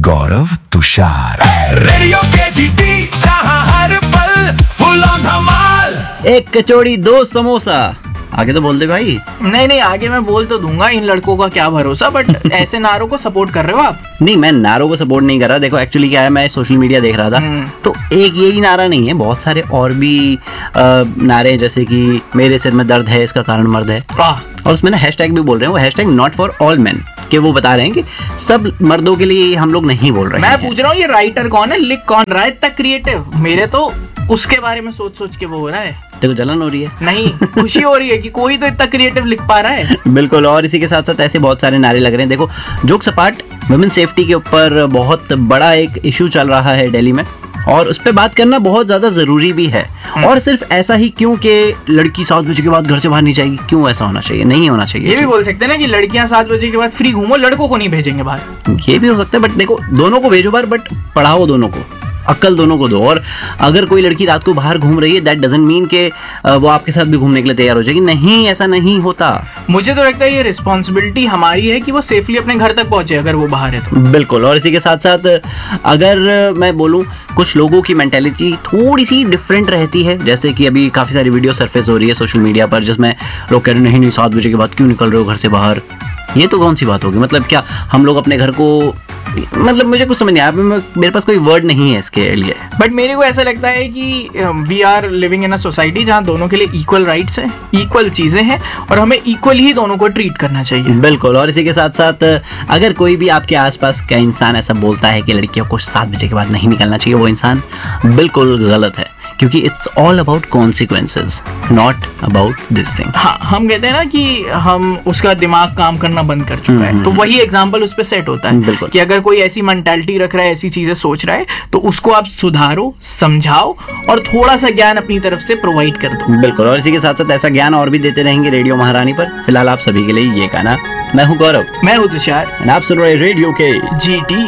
गौरव Tushar. Radio KGP, जहां हर पल full on धमाल। एक कचौड़ी दो समोसा, आगे तो बोल दे भाई। नहीं आगे मैं बोल तो दूंगा, इन लड़कों का क्या भरोसा, बट ऐसे नारों को सपोर्ट कर रहे हो आप? नहीं, मैं नारों को सपोर्ट नहीं कर रहा। देखो एक्चुअली क्या है, मैं सोशल मीडिया देख रहा था तो एक यही नारा नहीं है, बहुत सारे और भी नारे, जैसे कि मेरे सिर में दर्द है इसका कारण मर्द है, और उसमें ना हैशटैग भी बोल रहे हैं, वो hashtag not for all main, कि वो बता रहे हैं कि सब मर्दों के लिए हम लोग नहीं बोल रहे हैं। मैं पूछ रहा हूँ ये राइटर कौन है, लिख कौन रहा है इतना क्रिएटिव? मेरे तो उसके बारे में सोच के वो हो रहा है। देखो जलन हो रही है। नहीं, खुशी हो रही है कि कोई तो इतना क्रिएटिव लिख पा रहा है। बिल्कुल, और इसी के साथ साथ ऐसे बहुत सारे नारे लग रहे हैं। देखो जोक्स अपार्ट, वुमेन सेफ्टी के ऊपर बहुत बड़ा एक इशू चल रहा है दिल्ली में, और उस पर बात करना बहुत ज्यादा जरूरी भी है। और सिर्फ ऐसा ही क्यों कि लड़की 7 बजे के बाद घर से बाहर नहीं जाएगी, क्यों ऐसा होना चाहिए? नहीं होना चाहिए। ये भी बोल सकते हैं ना कि लड़कियां 7 बजे के बाद फ्री घूमो, लड़कों को नहीं भेजेंगे बाहर। ये भी हो सकता है, बट देखो दोनों को भेजो बाहर, बट पढ़ाओ दोनों को, अक्ल दोनों को दो। और अगर कोई लड़की रात को बाहर घूम रही है, दैट डजंट मीन कि वो आपके साथ भी घूमने के लिए तैयार हो जाएगी। नहीं, ऐसा नहीं होता। मुझे तो लगता है ये रिस्पॉन्सिबिलिटी हमारी है कि वो सेफली अपने घर तक पहुंचे अगर वो बाहर है तो। बिल्कुल, और इसी के साथ साथ अगर मैं बोलूं, कुछ लोगों की मेंटेलिटी थोड़ी सी डिफरेंट रहती है। जैसे कि अभी काफी सारी वीडियो सरफेस हो रही है सोशल मीडिया पर, जिसमें लोग कह रहे हैं नहीं 7 बजे के बाद क्यों निकल रहे हो घर से बाहर। ये तो कौन सी बात होगी? मतलब क्या हम लोग अपने घर को, मतलब मुझे कुछ समझ नहीं आया, मेरे पास कोई वर्ड नहीं है इसके लिए। बट मेरे को ऐसा लगता है कि we are living in a society जहाँ दोनों के लिए इक्वल राइट्स हैं, इक्वल चीजें हैं, और हमें इक्वल ही दोनों को ट्रीट करना चाहिए। बिल्कुल, और इसी के साथ साथ अगर कोई भी आपके आसपास का इंसान ऐसा बोलता है कि लड़कियों को 7 बजे के बाद नहीं निकलना चाहिए, वो इंसान बिल्कुल गलत है, क्योंकि it's all about consequences, not about this thing. हाँ, हम कहते हैं ना कि हम उसका दिमाग काम करना बंद कर चुका है, तो वही एग्जांपल उस पे सेट होता है कि अगर कोई ऐसी मेंटालिटी रख रहा है, ऐसी चीजें सोच रहा है, तो उसको आप सुधारो, समझाओ और थोड़ा सा ज्ञान अपनी तरफ से प्रोवाइड कर दो। बिल्कुल, और इसी के साथ साथ ऐसा ज्ञान और भी देते रहेंगे रेडियो महारानी पर। फिलहाल आप सभी के लिए ये गाना। मैं हूँ गौरव, मैं हूँ तुषार, आप सुन रहे रेडियो के GT।